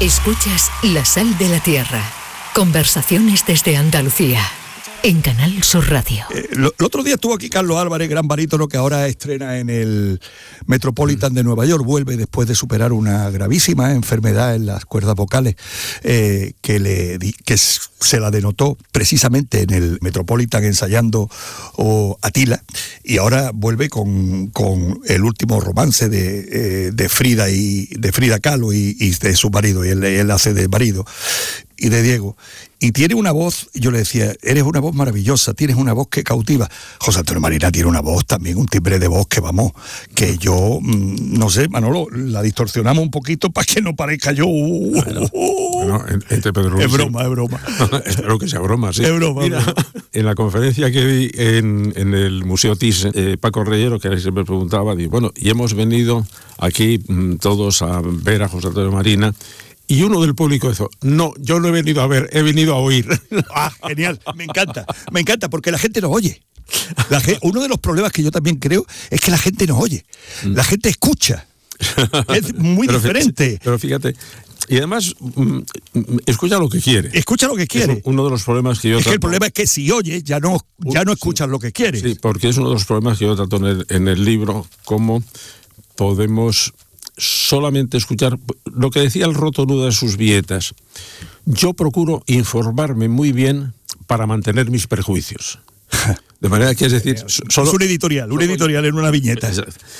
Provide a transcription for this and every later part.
Escuchas La Sal de la Tierra. Conversaciones desde Andalucía. En Canal Sur Radio. El otro día estuvo aquí Carlos Álvarez, gran barítono que ahora estrena en el Metropolitan de Nueva York. Vuelve después de superar una gravísima enfermedad en las cuerdas vocales que se la denotó precisamente en el Metropolitan ensayando Atila, y ahora vuelve con el último romance de Frida Kahlo y de su marido, y él hace de marido y de Diego. Y tiene una voz, yo le decía, eres una voz maravillosa, tienes una voz que cautiva. José Antonio Marina tiene una voz también, un timbre de voz que yo, no sé, Manolo, la distorsionamos un poquito para que no parezca yo. Bueno, entre Pedro Luis, es broma. Espero que sea broma, sí. Es broma. Mira, en la conferencia que di en el Museo Thyssen, Paco Reyero, que siempre preguntaba, dice, bueno, y hemos venido aquí todos a ver a José Antonio Marina. Y uno del público dijo, no, yo no he venido a ver, he venido a oír. Genial, me encanta, porque la gente nos oye. Uno de los problemas que yo también creo es que la gente nos oye. La gente escucha. Es muy diferente. Pero fíjate, y además escucha lo que quiere. Escucha lo que quiere. Es uno de los problemas que yo trato. Es que el problema es que si oyes, ya no escuchas lo que quieres. Sí, porque es uno de los problemas que yo trato en el libro, cómo podemos solamente escuchar lo que decía el Rotonuda en sus Vietas. Yo procuro informarme muy bien para mantener mis prejuicios. De manera que, es decir, solo es un editorial en una viñeta.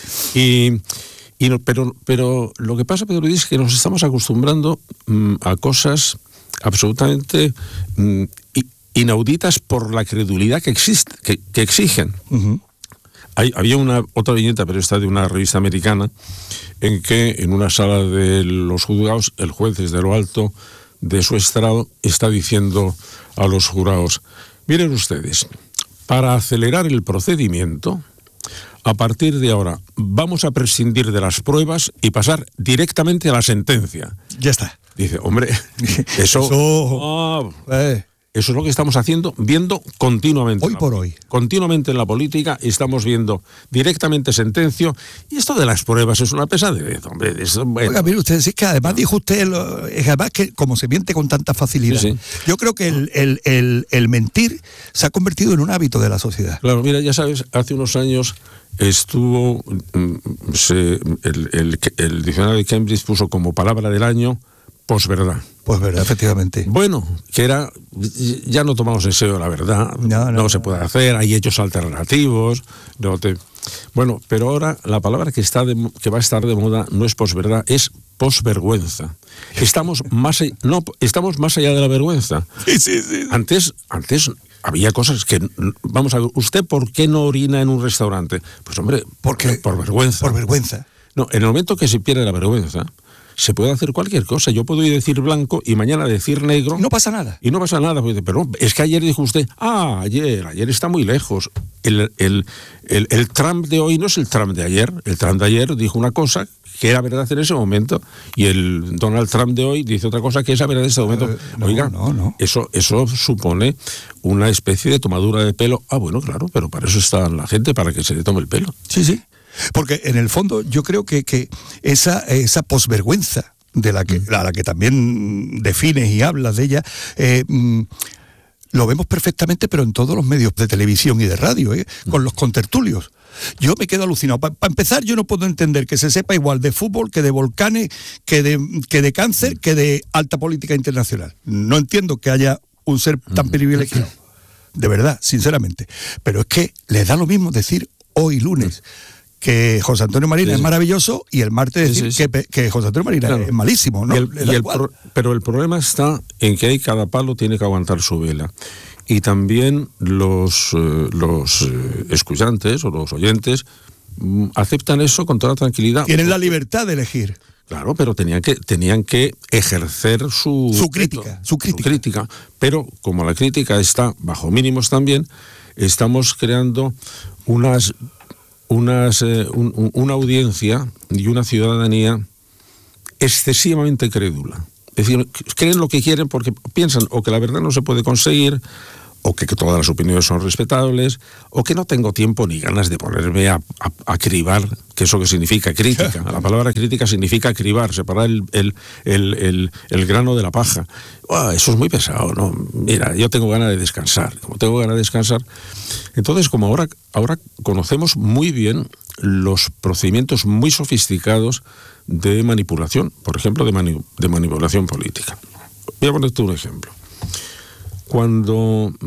Pero lo que pasa, Pedro, es que nos estamos acostumbrando a cosas absolutamente inauditas por la credulidad que existe, que exigen. Uh-huh. Había otra viñeta, pero esta de una revista americana, en que en una sala de los juzgados el juez desde lo alto de su estrado está diciendo a los jurados, miren ustedes, para acelerar el procedimiento, a partir de ahora vamos a prescindir de las pruebas y pasar directamente a la sentencia. Ya está. Dice, hombre, eso es lo que estamos viendo continuamente. Hoy por hoy. Continuamente en la política estamos viendo directamente sentencio, y esto de las pruebas es una pesadez, hombre. Bueno. Oiga, mire usted, es que además dijo usted, además que como se miente con tanta facilidad, sí. Yo creo que el mentir se ha convertido en un hábito de la sociedad. Claro, mira, ya sabes, hace unos años estuvo, el diccionario de Cambridge puso como palabra del año posverdad. Posverdad, efectivamente. Bueno, que era, ya no tomamos en serio la verdad, no se puede hacer, hay hechos alternativos, bueno, pero ahora la palabra que va a estar de moda no es posverdad, es posvergüenza. Estamos más allá de la vergüenza. Sí. Antes había cosas que, vamos a ver, ¿usted por qué no orina en un restaurante? Pues hombre, por vergüenza. Por vergüenza. No, en el momento que se pierde la vergüenza, se puede hacer cualquier cosa. Yo puedo ir a decir blanco y mañana decir negro. No pasa nada. Y no pasa nada. Pero es que ayer dijo usted, ayer está muy lejos. El Trump de hoy no es el Trump de ayer. El Trump de ayer dijo una cosa que era verdad en ese momento, y el Donald Trump de hoy dice otra cosa que es verdad en ese momento. Oiga, no. Eso supone una especie de tomadura de pelo. Bueno, claro, pero para eso está la gente, para que se le tome el pelo. Sí. Porque en el fondo yo creo que esa posvergüenza de la que también defines y hablas de ella, lo vemos perfectamente, pero en todos los medios de televisión y de radio, con los contertulios. Yo me quedo alucinado. Para empezar, yo no puedo entender que se sepa igual de fútbol, que de volcanes, que de cáncer, que de alta política internacional. No entiendo que haya un ser tan privilegiado. De verdad, sinceramente. Pero es que les da lo mismo decir hoy lunes que José Antonio Marina es maravilloso, y el martes decir que José Antonio Marina es malísimo, ¿no? Pero el problema está en que cada palo tiene que aguantar su vela. Y también los escuchantes o los oyentes aceptan eso con toda tranquilidad. Tienen la libertad de elegir. Claro, pero tenían que ejercer su crítica. Pero como la crítica está bajo mínimos también, estamos creando una audiencia y una ciudadanía excesivamente crédula. Es decir, creen lo que quieren porque piensan o que la verdad no se puede conseguir, o que todas las opiniones son respetables, o que no tengo tiempo ni ganas de ponerme a cribar, que eso que significa crítica. La palabra crítica significa cribar, separar el grano de la paja. Eso es muy pesado, ¿no? Mira, yo tengo ganas de descansar. Como tengo ganas de descansar, entonces como ahora conocemos muy bien los procedimientos muy sofisticados de manipulación, por ejemplo, de manipulación política. Voy a ponerte un ejemplo. Cuando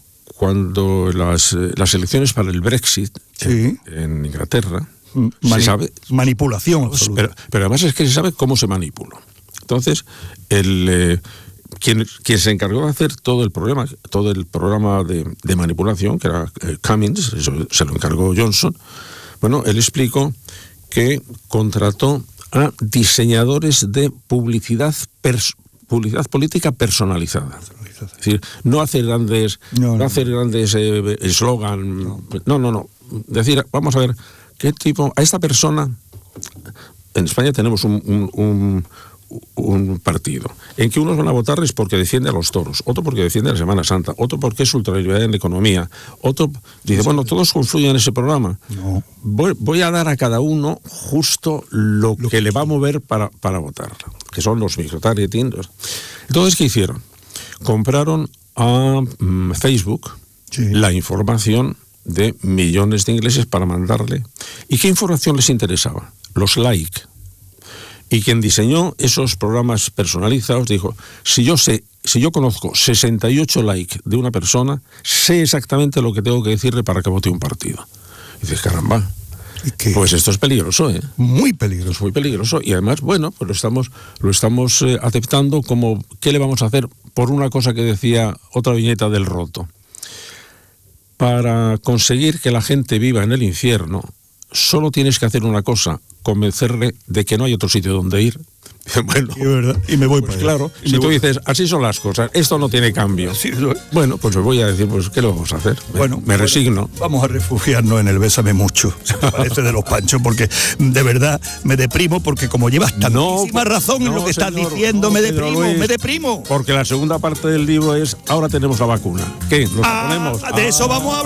las elecciones para el Brexit en Inglaterra, se sabe... Manipulación. Pero además es que se sabe cómo se manipuló. Entonces, quien se encargó de hacer todo el programa de manipulación, que era Cummings, se lo encargó Johnson, bueno, él explicó que contrató a diseñadores de publicidad política personalizada. Es decir, no hacer grandes eslogan. No. Decir, vamos a ver, ¿qué tipo? A esta persona, en España tenemos un partido en que unos van a votarles porque defiende a los toros, otro porque defiende a la Semana Santa, otro porque es ultraliberal en la economía, otro dice, bueno, todos confluyen en ese programa. No. Voy a dar a cada uno justo lo que le va a mover para votar, que son los microtargeting. Entonces, ¿qué hicieron? Compraron a Facebook la información de millones de ingleses para mandarle. ¿Y qué información les interesaba? Los like. Y quien diseñó esos programas personalizados dijo, si yo conozco 68 likes de una persona, sé exactamente lo que tengo que decirle para que vote un partido. Y dices, caramba, pues esto es peligroso, ¿eh? Muy peligroso. Es muy peligroso. Y además, bueno, pues lo estamos aceptando como, ¿qué le vamos a hacer por una cosa que decía otra viñeta del Roto? Para conseguir que la gente viva en el infierno, solo tienes que hacer una cosa, convencerle de que no hay otro sitio donde ir. Bueno, sí, ¿verdad? Y me voy pues para claro, allá. Si tú dices, así son las cosas, esto no tiene cambio. Sí, bueno, pues os voy a decir, pues ¿qué le vamos a hacer? Me resigno. Vamos a refugiarnos en el Bésame Mucho, si te parece, de los Panchos, porque de verdad me deprimo, porque como llevas tantísima razón en lo que estás diciendo, me deprimo. Porque la segunda parte del libro es, ahora tenemos la vacuna. ¿Qué? ¿Nos la ponemos? De eso vamos a hablar.